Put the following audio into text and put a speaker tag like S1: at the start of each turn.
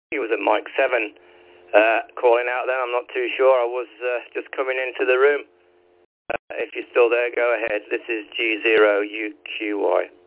S1: He was at Mike 7 calling out then. I'm not too sure. I was just coming into the room. If you're still there, go ahead. This is G0UQY.